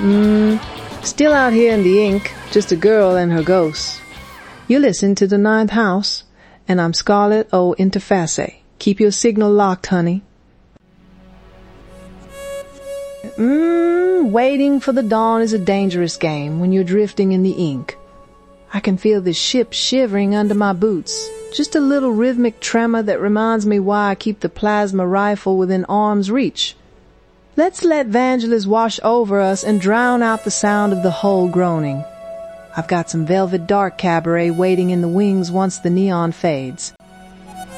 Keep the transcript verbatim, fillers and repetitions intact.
Mm, still out here in the ink, just a girl and her ghosts. You listen to the Ninth House, and I'm Scarlet O Interface. Keep your signal locked, honey. Mmm, waiting for the dawn is a dangerous game when you're drifting in the ink. I can feel the ship shivering under my boots. Just a little rhythmic tremor that reminds me why I keep the plasma rifle within arm's reach. Let's let Vangelis wash over us and drown out the sound of the hull groaning. I've got some Velvet Dark Cabaret waiting in the wings once the neon fades.